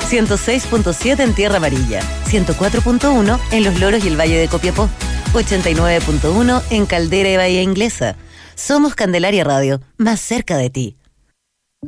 106.7 en Tierra Amarilla, 104.1 en Los Loros y el Valle de Copiapó, 89.1 en Caldera y Bahía Inglesa. Somos Candelaria Radio, más cerca de ti.